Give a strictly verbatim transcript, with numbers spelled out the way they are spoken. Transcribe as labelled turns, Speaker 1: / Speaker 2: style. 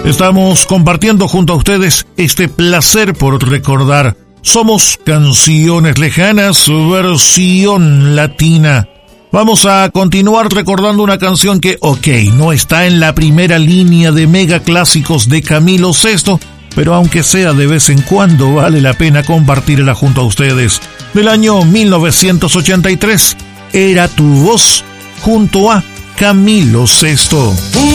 Speaker 1: Estamos compartiendo junto a ustedes este placer por recordar. Somos Canciones Lejanas, versión latina. Vamos a continuar recordando una canción que, ok, no está en la primera línea de mega clásicos de Camilo Sesto, pero aunque sea de vez en cuando, vale la pena compartirla junto a ustedes. Del año mil novecientos ochenta y tres, Era tu voz, junto a Camilo Sesto.